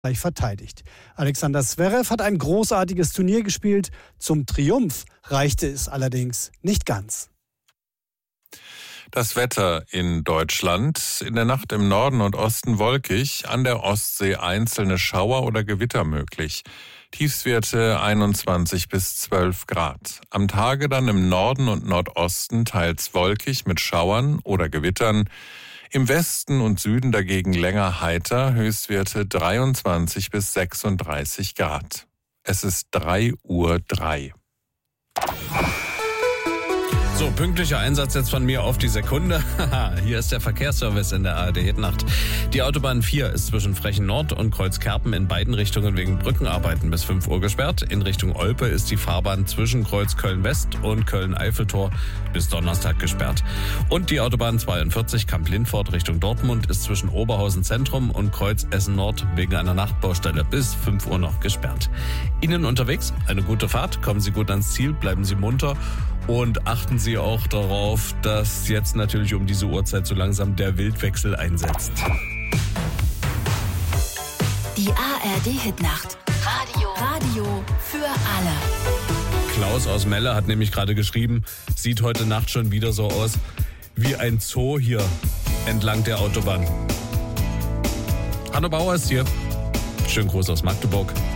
gleich verteidigt. Alexander Zverev hat ein großartiges Turnier gespielt. Zum Triumph reichte es allerdings nicht ganz. Das Wetter in Deutschland: In der Nacht im Norden und Osten wolkig, an der Ostsee einzelne Schauer oder Gewitter möglich. Tiefstwerte 21 bis 12 Grad. Am Tage dann im Norden und Nordosten teils wolkig mit Schauern oder Gewittern. Im Westen und Süden dagegen länger heiter, Höchstwerte 23 bis 36 Grad. Es ist 3:03 Uhr. So, pünktlicher Einsatz jetzt von mir auf die Sekunde. Hier ist der Verkehrsservice in der ARD-Hitnacht. Die Autobahn 4 ist zwischen Frechen Nord und Kreuzkerpen in beiden Richtungen wegen Brückenarbeiten bis 5 Uhr gesperrt. In Richtung Olpe ist die Fahrbahn zwischen Kreuz Köln-West und Köln-Eiffeltor bis Donnerstag gesperrt. Und die Autobahn 42 Kamp-Lindfort Richtung Dortmund ist zwischen Oberhausen Zentrum und Kreuz Essen Nord wegen einer Nachtbaustelle bis 5 Uhr noch gesperrt. Ihnen unterwegs eine gute Fahrt, kommen Sie gut ans Ziel, bleiben Sie munter. Und achten Sie auch darauf, dass jetzt natürlich um diese Uhrzeit so langsam der Wildwechsel einsetzt. Die ARD-Hitnacht. Radio für alle. Klaus aus Melle hat nämlich gerade geschrieben, sieht heute Nacht schon wieder so aus wie ein Zoo hier entlang der Autobahn. Hanno Bauer ist hier. Schönen Gruß aus Magdeburg.